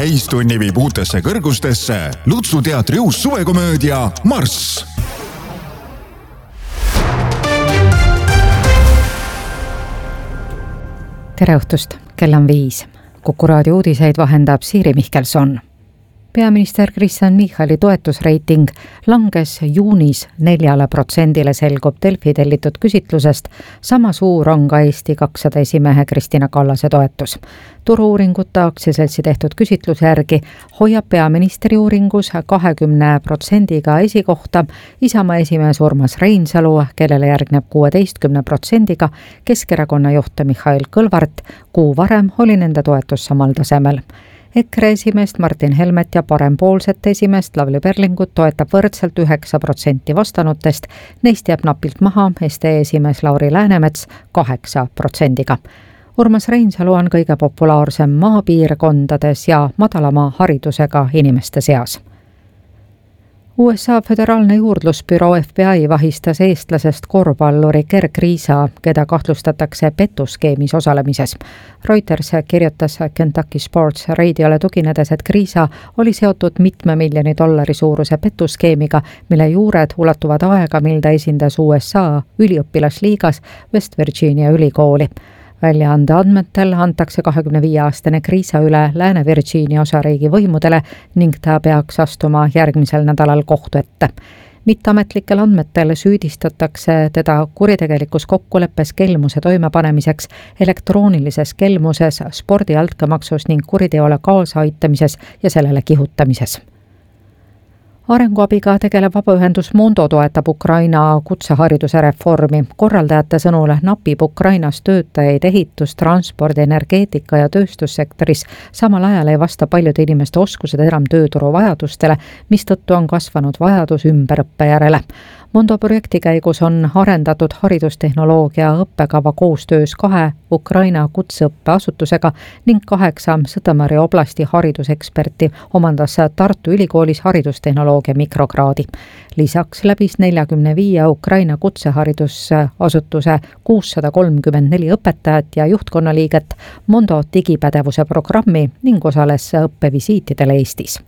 täistunni viib uutesse kõrgustesse Lutsu teatri uus suvekomöödia Marss. Tere õhtust, kell on 5. Kuku raadio uudiseid vahendab Siiri Mihkelson. Peaminister Kristen Michali toetusreiting langes juunis 4%, selgub Delfi tellitud küsitlusest. Sama suur on ka Eesti 200 esimehe Kristina Kallase toetus. Turu-uuringute aktsiaseltsi tehtud küsitluse järgi hoiab peaministri uuringus 20% esikohta Isamaa esimees Urmas Reinsalu, kellele järgneb 16% Keskerakonna juht Mihhail Kõlvart. Kuu varem oli nende toetus samal tasemel. EKRE esimeest Martin Helmet ja parempoolsete esimeest Lavly Perlingut toetab võrdselt 9% vastanutest, neist jääb napilt maha SDE esimees Lauri Läänemets 8%. Urmas Reinsalu on kõige populaarsem maapiirkondades ja madalama haridusega inimeste seas. USA föderaalne juurdlusbüroo FBI vahistas eestlasest korvpalluri Gerg Riisa, keda kahtlustatakse petuskeemis osalemises. Reuters kirjutas Kentucky Sports Radiole tuginedes, et Riisa oli seotud $1 miljoni suuruse petuskeemiga, mille juured ulatuvad aega, mil ta esindas USA üliõpilasliigas West Virginia ülikooli. Väljaande andmetel antakse 25-aastane Riisa üle Lääne-Virginia osariigi võimudele ning ta peaks astuma järgmisel nädalal kohtu ette. Mitteametlikel andmetel süüdistatakse teda kuritegelikus kokkuleppes kelmuse toimepanemiseks, elektroonilises kelmuses, spordi altkäemaksus ning kuriteole kaasaaitamises ja sellele kihutamises. Arenguabiga tegeleb vabaühendus Mondo toetab Ukraina kutsehariduse reformi. Korraldajate sõnul napib Ukrainas töötajaid ehitus, transpordi, energeetika ja tööstussektoris. Samal ajal ei vasta paljude inimeste oskused enam tööturu vajadustele, mistõttu on kasvanud vajadus ümberõppe järele. Mondo projekti käigus on arendatud haridustehnoloogia õppekava koostöös 2 Ukraina kutseõppeasutusega ning 8 Sõtomõri oblasti hariduseksperti omandas Tartu Ülikoolis haridustehnoloogia mikrokraadi. Lisaks läbis 45 Ukraina kutseharidusasutuse 634 õpetajat ja juhtkonnaliiget Mondo digipädevuse programmi ning osales õppevisiitidel Eestis.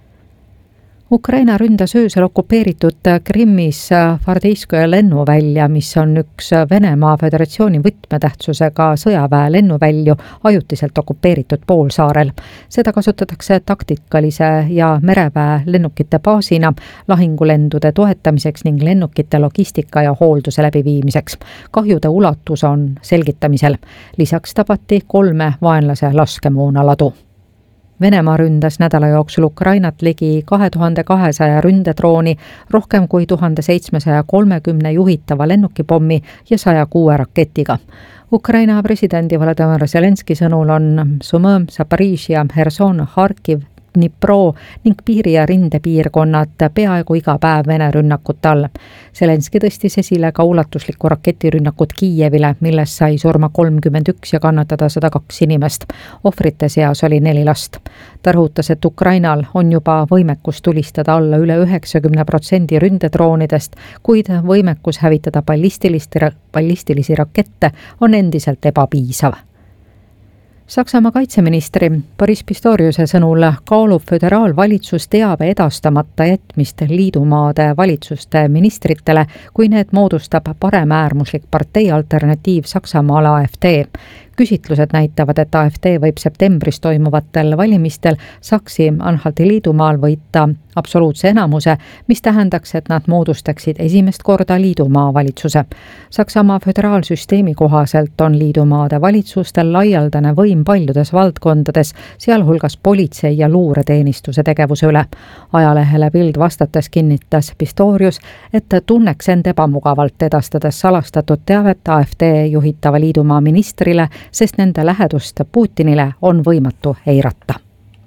Ukraina ründas öösel okupeeritud Krimmis Fardeiskoja lennuvälja, mis on üks Venemaa Föderatsiooni võtmetähtsusega sõjaväe lennuvälju ajutiselt okupeeritud poolsaarel. Seda kasutatakse taktikalise ja mereväe lennukite baasina, lahingulendude toetamiseks ning lennukite logistika ja hoolduse läbiviimiseks. Kahjude ulatus on selgitamisel. Lisaks tabati 3 vaenlase laskemoonaladu. Venemaa ründas nädala jooksul Ukrainat ligi 2200 ründedrooni, rohkem kui 1730 juhitava lennukipommi ja 106 raketiga. Ukraina presidendi Volodõmõr Zelenski sõnul on Sumõ, Zaporižžja, Herson, Harkiv, Dnipro ning piiri- ja rindepiirkonnad peaaegu iga päev Vene rünnakute all. Zelenski tõstis esile ka ulatuslikku raketirünnakut Kiievile, milles sai surma 31 ja kannatada 102 inimest. Ohvrite seas oli 4 last. Ta rõhutas, et Ukrainal on juba võimekus tulistada alla üle 90% ründedroonidest, kuid võimekus hävitada ballistilisi rakette on endiselt ebapiisav. Saksamaa kaitseministri Boris Pistoriuse sõnul kaalub föderaalvalitsus teabe edastamata jätmist liidumaade valitsuste ministritele, kui need moodustab paremäärmuslik partei alternatiiv Saksamaal AfD. Küsitlused näitavad, et AfD võib septembris toimuvatel valimistel Saksi-Anhalti liidumaal võita absoluutse enamuse, mis tähendaks, et nad moodustaksid esimest korda liidumaa valitsuse. Saksamaa föderaalsüsteemi kohaselt on liidumaade valitsustel laialdane võim paljudes valdkondades, sealhulgas politsei ja luureteenistuse tegevuse üle. Ajalehele Bild vastates kinnitas Pistorius, et tunneks end ebamugavalt edastades salastatud teavet AfD juhitava liidumaa ministrile, sest nende lähedust Putinile on võimatu eirata.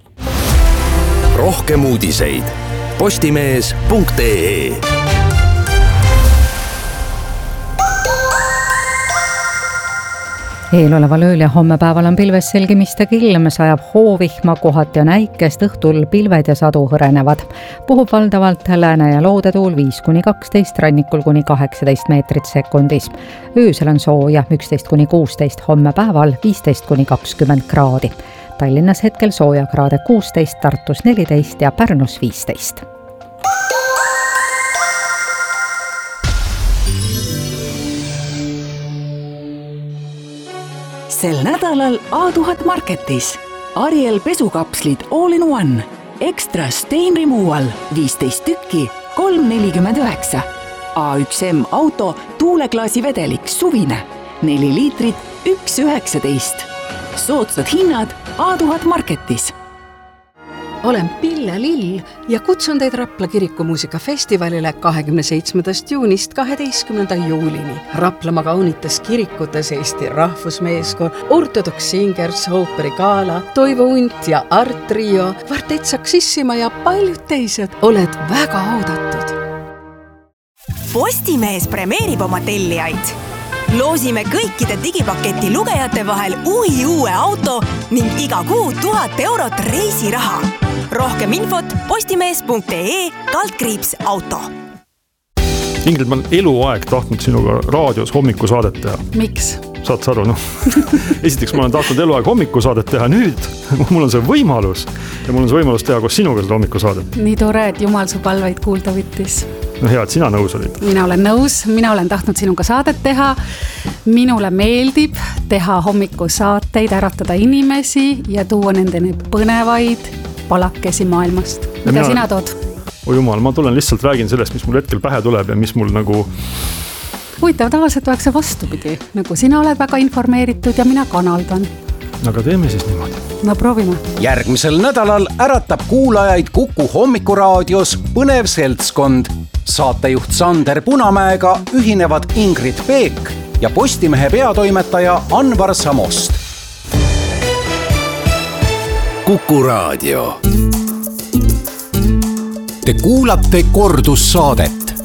Rohkem uudiseid postimees.ee. Eeloleval ööl ja homme päeval on pilves selgimistega ilm, sajab hoovihma, kohati on äikest, õhtul pilved ja sadu hõrenevad. Puhub valdavalt lääne- ja loodetuul 5-12, rannikul kuni 18 meetrit sekundis. Öösel on sooja 11-16, homme päeval 15-20 kraadi. Tallinnas hetkel soojakraade 16, Tartus 14 ja Pärnus 15. Sel nädalal A1000 Marketis Ariel pesukapslid All in One Extra Stain Removal 15 tükki 3,49. A1M auto tuuleklaasi vedelik suvine 4 liitrit 1,19. Soodsad hinnad A1000 Marketis. Olen Pille Lill ja kutsun teid Rapla kirikumuusikafestivalile 27. juunist 12. juulini. Raplamaa kaunites kirikutes Eesti rahvusmeeskoor, Ortodox Singers, ooperigala, Toivo Unt ja Art Trio, Kvartett Saksissima ja paljud teised. Oled väga oodatud. Postimees premeerib oma tellijaid. Loosime kõikide digipaketi lugejate vahel uue auto ning iga kuu 1000 eurot reisiraha. Rohkem infot postimees.ee/auto. Ingrid, ma olen eluaeg tahtnud sinuga raadios hommikusaadet teha. Miks? Saad sa aru, noh? Esiteks ma olen tahtnud eluaeg hommikusaadet teha, nüüd mul on see võimalus ja mul on see võimalus teha koos sinuga seda hommikusaadet. Nii tore, et Jumal su palveid kuulda võttis. No hea, et sina nõus olid. Mina olen nõus, mina olen tahtnud sinuga saadet teha. Minule meeldib teha hommikusaateid, äratada inimesi ja tuua nendeni põnevaid palakesi maailmast. Mida sina tood? O jumal, ma tulen lihtsalt räägin sellest, mis mul hetkel pähe tuleb ja mis mul nagu... Huvitav, tavaliselt oleks see vastupidi. Nagu sina oled väga informeeritud ja mina kanaldan. Aga teeme siis niimoodi. No proovime. Järgmisel nädalal äratab kuulajaid Kuku hommikuraadios põnev seltskond. Saatejuht Sander Punamäega ühinevad Ingrid Peek ja Postimehe peatoimetaja Anvar Samost. Kuku Raadio. Te kuulate kordussaadet.